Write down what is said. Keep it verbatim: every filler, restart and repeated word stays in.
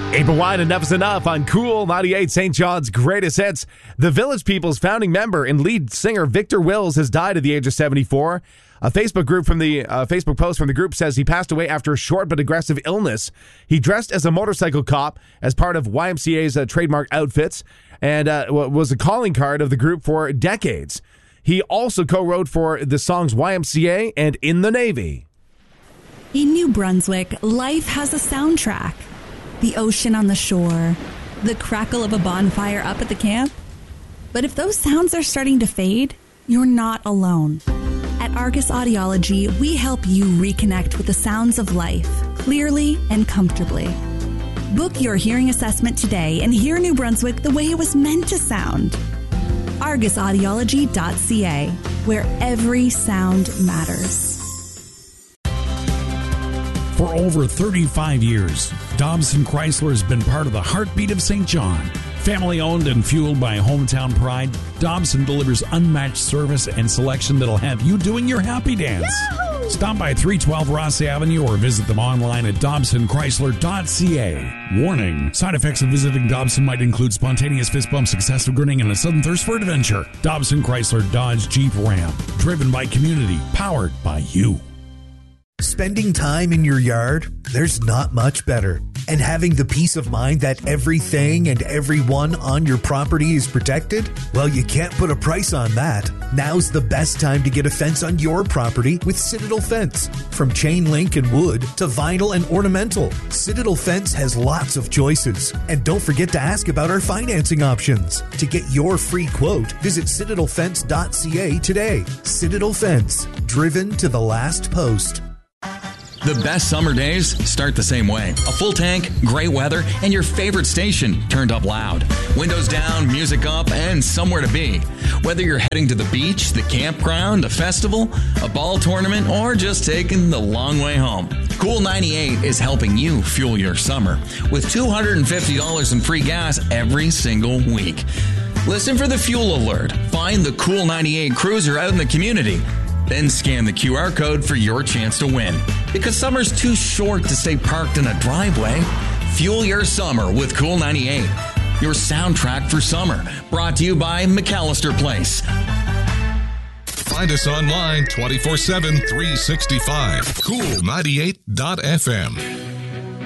April Wine, Enough is Enough on Cool ninety-eight, Saint John's greatest hits. The Village People's founding member and lead singer Victor Wills has died at the age of seventy-four. A Facebook group from the uh, Facebook post from the group says he passed away after a short but aggressive illness. He dressed as a motorcycle cop as part of Y M C A's uh, trademark outfits and uh, was a calling card of the group for decades. He also co-wrote for the songs Y M C A and In the Navy. In New Brunswick, life has a soundtrack. The ocean on the shore, the crackle of a bonfire up at the camp. But if those sounds are starting to fade, you're not alone. At Argus Audiology, we help you reconnect with the sounds of life clearly and comfortably. Book your hearing assessment today and hear New Brunswick the way it was meant to sound. argus audiology dot c a, where every sound matters. For over thirty-five years, Dobson Chrysler has been part of the heartbeat of Saint John. Family owned and fueled by hometown pride, Dobson delivers unmatched service and selection that'll have you doing your happy dance. Yahoo! Stop by three twelve Ross Avenue or visit them online at dobson chrysler dot c a. Warning, side effects of visiting Dobson might include spontaneous fist bumps, excessive grinning, and a sudden thirst for adventure. Dobson Chrysler Dodge Jeep Ram, driven by community, powered by you. Spending time in your yard, there's not much better. And having the peace of mind that everything and everyone on your property is protected? Well, you can't put a price on that. Now's the best time to get a fence on your property with Citadel Fence. From chain link and wood to vinyl and ornamental, Citadel Fence has lots of choices. And don't forget to ask about our financing options. To get your free quote, visit citadel fence dot c a today. Citadel Fence, driven to the last post. The best summer days start the same way. A full tank, great weather, and your favorite station turned up loud. Windows down, music up, and somewhere to be. Whether you're heading to the beach, the campground, a festival, a ball tournament, or just taking the long way home, Cool ninety-eight is helping you fuel your summer with two hundred fifty dollars in free gas every single week. Listen for the fuel alert. Find the Cool ninety-eight cruiser out in the community. Then scan the Q R code for your chance to win. Because summer's too short to stay parked in a driveway. Fuel your summer with Cool ninety-eight. Your soundtrack for summer. Brought to you by McAllister Place. Find us online twenty-four seven, three sixty-five. cool ninety-eight dot f m.